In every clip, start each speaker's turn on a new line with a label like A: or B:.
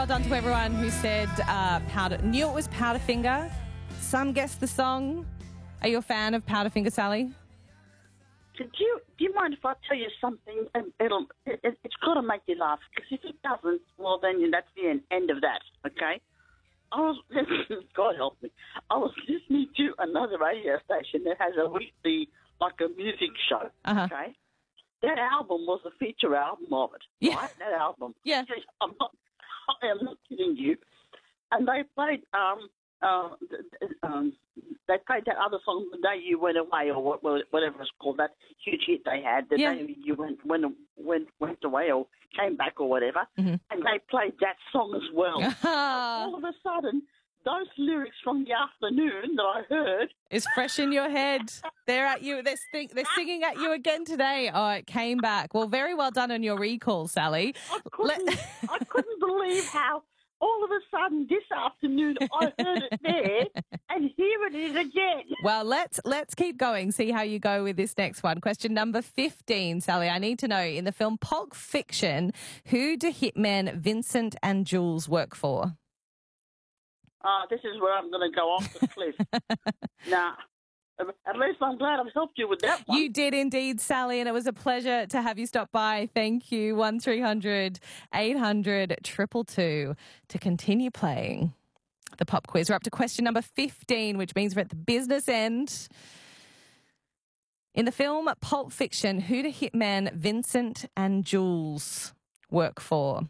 A: Well done to everyone who said knew it was Powderfinger. Some guessed the song. Are you a fan of Powderfinger, Sally?
B: Do you mind if I tell you something? It's got to make you laugh, because if it doesn't, well, then that's the end of that, okay? God help me, I was listening to another radio station that has a weekly, like a music show, okay? That album was a feature album of it, right? That album.
A: Yeah.
B: I am not kidding you. And they played that other song, The Day You Went Away, or whatever it's called, that huge hit they had, The Day You went away or came back or whatever, and they played that song as well. All of a sudden, those lyrics from the afternoon that I heard
A: is fresh in your head. They're at you. They're singing at you again today. Oh, it came back. Well, very well done on your recall, Sally.
B: I couldn't believe how all of a sudden this afternoon I heard it there, and here it is again.
A: Well, let's keep going, see how you go with this next one. Question number 15, Sally. I need to know, in the film Pulp Fiction, who do hitmen Vincent and Jules work for?
B: This is where I'm going to go off the cliff. Nah. At least I'm glad I've helped you with that one.
A: You did indeed, Sally, and it was a pleasure to have you stop by. Thank you. 1300 800 222 to continue playing the pop quiz. We're up to question number 15, which means we're at the business end. In the film Pulp Fiction, who do hitmen Vincent and Jules work for?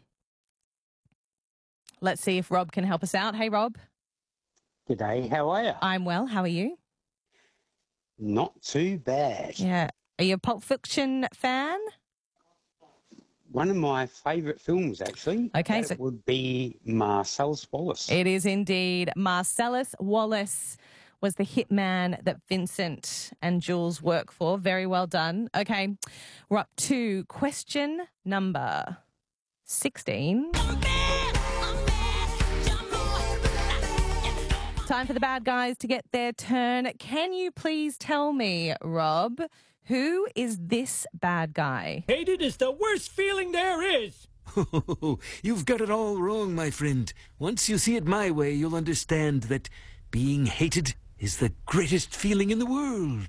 A: Let's see if Rob can help us out. Hey, Rob.
C: G'day, how are you?
A: I'm well. How are you?
C: Not too bad.
A: Yeah. Are you a Pulp Fiction fan?
C: One of my favourite films, actually.
A: Okay.
C: That would be Marcellus Wallace.
A: It is indeed. Marcellus Wallace was the hitman that Vincent and Jules work for. Very well done. Okay. We're up to question number 16. Time for the bad guys to get their turn. Can you please tell me, Rob, who is this bad guy?
D: Hated is the worst feeling there is.
E: You've got it all wrong, my friend. Once you see it my way, you'll understand that being hated is the greatest feeling in the world.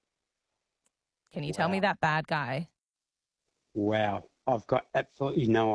A: Can you tell me that bad guy?
C: Wow. I've got absolutely no